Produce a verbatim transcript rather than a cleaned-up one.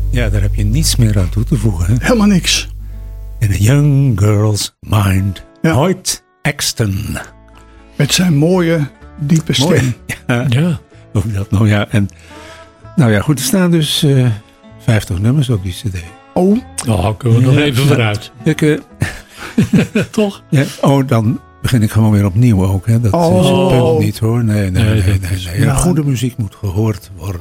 Ja, daar heb je niets meer aan toe te voegen. Hè? Helemaal niks. In a young girl's mind. Ja. Hoyt Axton. Met zijn mooie, diepe stem. Mooi. Ja, Ja. ook dat nou ja. En, nou ja, goed, er staan dus uh, vijftig nummers op die cd. Oh, Oh, kunnen we nog Ja. even vooruit. Ik, uh, Toch? ja, oh, dan begin ik gewoon weer opnieuw ook. Hè. Dat Oh. is het punt niet hoor. Nee, nee, nee. Nee, nee, dat nee, is- nee. ja. Goede muziek moet gehoord worden.